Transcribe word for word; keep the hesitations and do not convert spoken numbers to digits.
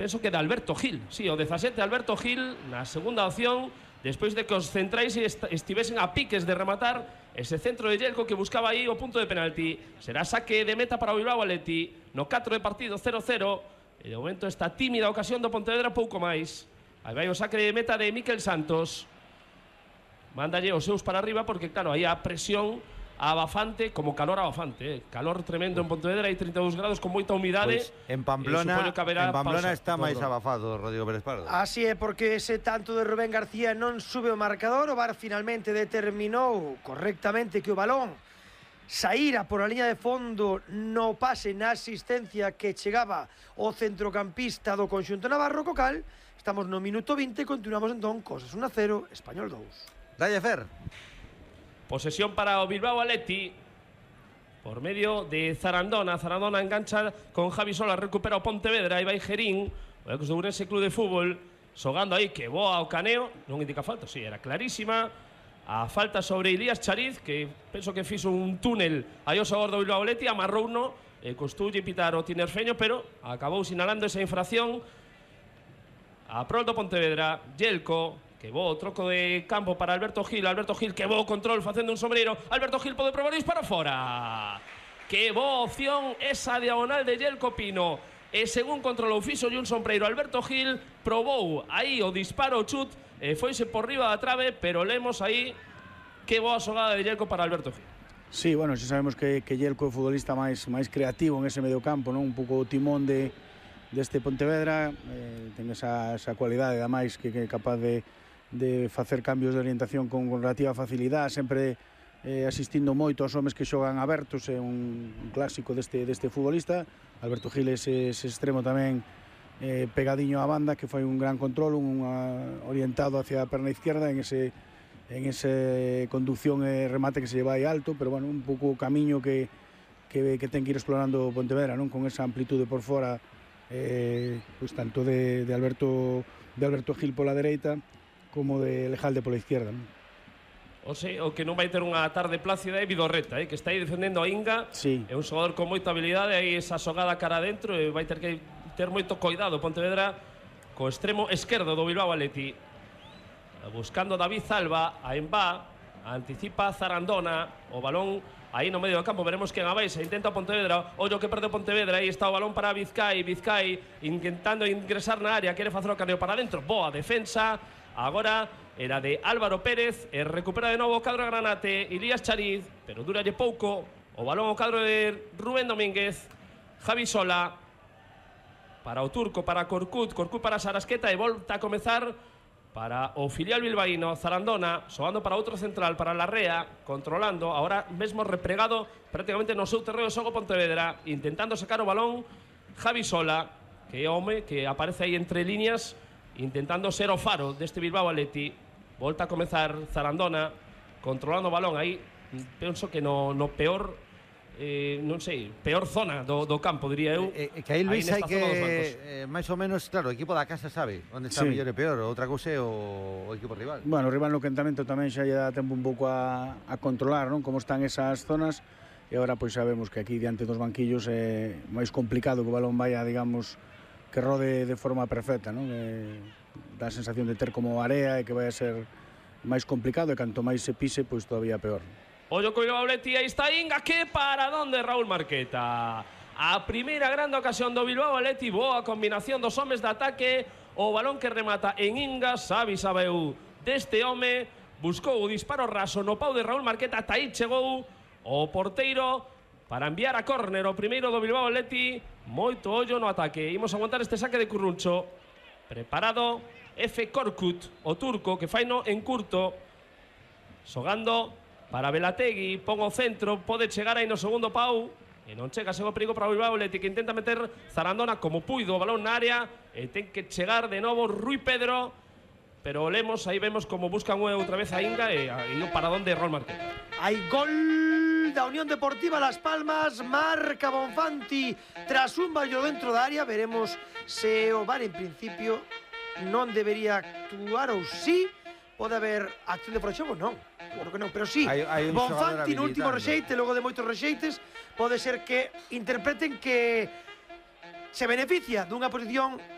penso que de Alberto Gil, sí, o dezasete Alberto Gil na segunda opción, despois de que os centrais estivesen a piques de rematar ese centro de Yelko que buscaba aí o punto de penalti. Será saque de meta para o Bilbao Athletic no catro de partido, cero cero, e de momento esta tímida ocasión do Pontevedra pouco máis. Aí vai o saque de meta de Miquel Santos, mándalle os seus para arriba porque claro, aí a presión abafante, como calor abafante, eh. calor tremendo en Pontevedra, hai trinta e dous grados con moita humidade. Pues en Pamplona, eh, en Pamplona está máis abafado, Rodrigo Pérez Pardo. Así é, porque ese tanto de Rubén García non sube o marcador. O V A R finalmente determinou correctamente que o balón saíra por a liña de fondo no pase na asistencia que chegaba o centrocampista do conxunto navarro. Co cal, estamos no minuto vinte e continuamos entón cosas un a cero, Español dous. Dalle Fer. Posesión para o Bilbao Athletic por medio de Zarandona. Zarandona engancha con Javi Sola, recupera o Pontevedra, aí vai Gerín, o Ecos de Ourense Club de Fútbol, xogando aí que boa o caneo, non indica falta, si, sí, era clarísima. A falta sobre Elías Chariz, que penso que fixo un túnel aí o xogador do Bilbao Athletic, amarrou uno, e costoulle pitar o tinerfeño, pero acabou sinalando esa infracción a prol do Pontevedra. Yelko, que bo o troco de campo para Alberto Gil. Alberto Gil, que bo o control facendo un sombreiro. Alberto Gil pode probar disparo fora. Que boa opción esa diagonal de Yelko Pino. E según controlou fixo un sombreiro Alberto Gil, probou aí o disparo, o chut, e foise por riba da trave, pero lemos aí que boa xogada de Yelko para Alberto Gil. Sí, bueno, xa sabemos que, que Yelko é o futbolista máis, máis creativo en ese medio campo, non? Un pouco o timón de deste Pontevedra, eh, ten esa, esa cualidade ademais que, que é capaz de de facer cambios de orientación con, con relativa facilidade, sempre eh, asistindo moito aos homes que xogan abertos. É un, un clásico deste, deste futbolista. Alberto Gil é ese, ese extremo tamén eh, pegadiño á banda, que foi un gran control, un uh, orientado hacia a perna izquierda en ese, en ese conducción e remate que se lleva aí alto, pero bueno, un pouco o camiño que, que, que ten que ir explorando Pontevedra, non? Con esa amplitude por fora, eh, pues tanto de, de, Alberto, de Alberto Gil pola dereita como de Lejalde pola izquierda, non? O, sei, o que non vai ter unha tarde plácida é Vidorreta, eh, que está aí defendendo a Inga. Sí. É un xogador con moita habilidade, aí esa xogada cara adentro, e vai ter que ter moito cuidado Pontevedra co extremo esquerdo do Bilbao Athletic. Buscando David Zalba, a Embá, anticipa Zarandona, o balón aí no medio do campo, veremos quen abaixa, intenta Pontevedra, ollo que perde Pontevedra, aí está o balón para Vizcai, Vizcai intentando ingresar na área, quere facer o caneo para dentro, boa defensa. Agora era de Álvaro Pérez, e recupera de novo o cadro Granate, Elías Chariz, pero duralle pouco, o balón ao cadro de Rubén Domínguez. Javi Sola para o turco, para Corcut, Corcut para Sarasqueta, e volta a comezar para o filial bilbaíno. Zarandona, xogando para outro central, para Larrea, controlando, agora mesmo repregado prácticamente no seu terreo de xogo Pontevedra, intentando sacar o balón Javi Sola, que é home que aparece aí entre líneas, intentando ser o faro deste Bilbao Athletic. Volta a comezar Zarandona, controlando o balón aí, penso que no, no peor, eh, non sei, peor zona do, do campo, diría eu. Eh, eh, que aí, Luis, hai que, eh, máis ou menos, claro, o equipo da casa sabe onde está, sí, mellor e peor, outra cousa é o, o equipo rival. Bueno, o rival no quentamento tamén xa lle dá tempo un pouco a, a controlar, non? Como están esas zonas, e agora pois sabemos que aquí diante dos banquillos é máis complicado que o balón vaya, digamos, que rode de forma perfecta, non? Eh, dá a sensación de ter como area e que vai a ser máis complicado, e canto máis se pise, pois todavía peor. Ollo co Bilbao Athletic, aí está Inga, que para donde Raúl Marqueta. A primeira grande ocasión do Bilbao Athletic, boa combinación dos homes de ataque, o balón que remata en Inga, Xavi sabeu deste home, buscou o disparo raso no pau de Raúl Marqueta, ata aí chegou o porteiro para enviar a córner o primeiro do Bilbao Athletic. Moito ollo no ataque, imos aguantar este saque de Curruncho. Preparado F. Korkut, o turco, que fai no en curto, xogando para Belategui, pon o centro, pode chegar aí no segundo pau, e non chega, chega o perigo para o Bilbao Athletic, que intenta meter Zarandona como puido o balón na área, e ten que chegar de novo Rui Pedro, pero lemos, aí vemos como buscan outra vez a Inga, e aí o paradón de Raúl Marqueta. Hai gol da Unión Deportiva Las Palmas, marca Bonfanti tras un ballo dentro da área. Veremos se o V A R en principio non debería actuar, ou sí. Pode haber acción de fora de xogo? Non, claro que non, pero sí, hai, hai Bonfanti no último rexeite, logo de moitos rexeites, pode ser que interpreten que se beneficia dunha posición